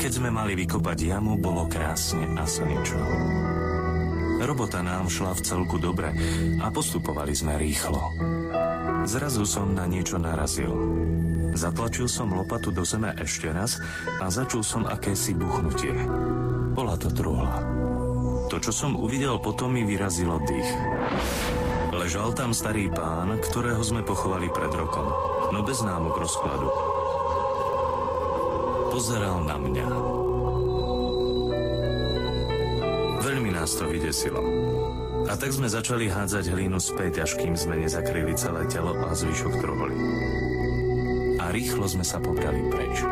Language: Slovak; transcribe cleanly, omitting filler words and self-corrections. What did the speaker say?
Keď sme mali vykopať jamu, bolo krásne a slnečno. Robota nám šla v celku dobre a postupovali sme rýchlo. Zrazu som na niečo narazil. Zatlačil som lopatu do zeme ešte raz a začul som akési buchnutie. Bola to truhla. To, čo som uvidel potom, mi vyrazilo dých. Ležal tam starý pán, ktorého sme pochovali pred rokom, no bez známok rozkladu. Pozeral na mňa. Veľmi nás to vydesilo. A tak sme začali hádzať hlínu späť, až kým sme nezakryli celé telo a zvyšok truhly. A rýchlo sme sa pobrali preč.